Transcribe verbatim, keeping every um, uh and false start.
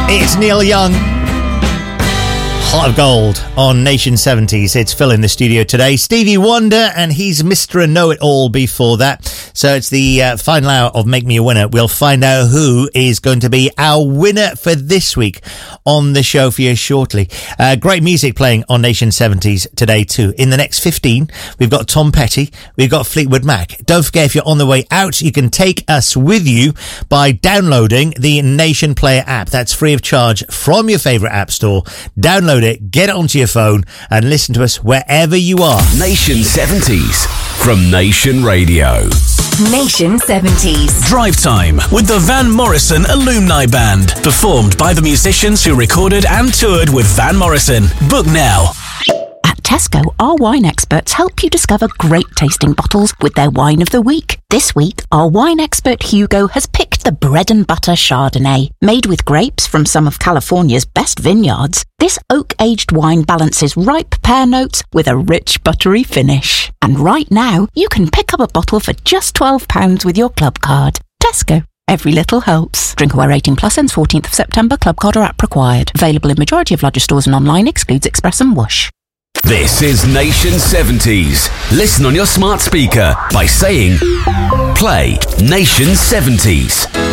It's Neil Young. Heart of Gold on Nation seventies. It's Phil in the studio today. Stevie Wonder, and he's Mister Know-It-All before that. So it's the uh, final hour of Make Me a Winner. We'll find out who is going to be our winner for this week on the show for you shortly. Uh, great music playing on Nation seventies today too. In the next fifteen, we've got Tom Petty, we've got Fleetwood Mac. Don't forget, if you're on the way out, you can take us with you by downloading the Nation Player app. That's free of charge from your favourite app store. Download it, get it onto your phone, and listen to us wherever you are. Nation seventies from Nation Radio. Nation seventies. Drive Time with the Van Morrison Alumni Band. Performed by the musicians who recorded and toured with Van Morrison. Book now. At Tesco, our wine experts help you discover great tasting bottles with their wine of the week. This week, our wine expert Hugo has picked the Bread and Butter Chardonnay. Made with grapes from some of California's best vineyards, this oak-aged wine balances ripe pear notes with a rich, buttery finish. And right now, you can pick up a bottle for just twelve pounds with your club card. Tesco. Every little helps. Drinkaware eighteen plus ends fourteenth of September. Club card or app required. Available in majority of larger stores and online. Excludes Express and Whoosh. This is Nation seventies. Listen on your smart speaker by saying, play Nation seventies.